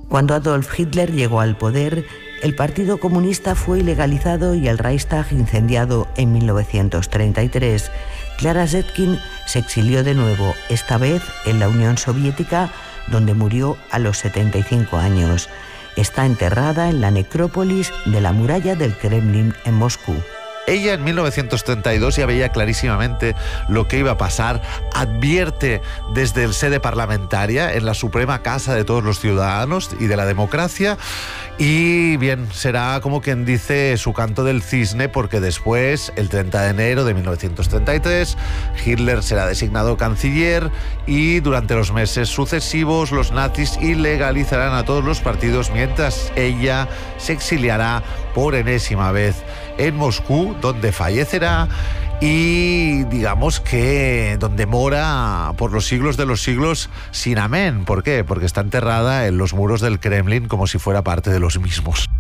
Cuando Adolf Hitler llegó al poder, el Partido Comunista fue ilegalizado y el Reichstag incendiado en 1933. Clara Zetkin se exilió de nuevo, esta vez en la Unión Soviética, donde murió a los 75 años. Está enterrada en la necrópolis de la muralla del Kremlin en Moscú. Ella en 1932 ya veía clarísimamente lo que iba a pasar, advierte desde el sede parlamentaria, en la suprema casa de todos los ciudadanos y de la democracia, y bien, será como quien dice su canto del cisne, porque después, el 30 de enero de 1933, Hitler será designado canciller y durante los meses sucesivos los nazis ilegalizarán a todos los partidos, mientras ella se exiliará por enésima vez en Moscú, donde fallecerá y digamos que donde mora por los siglos de los siglos sin amén. ¿Por qué? Porque está enterrada en los muros del Kremlin como si fuera parte de los mismos.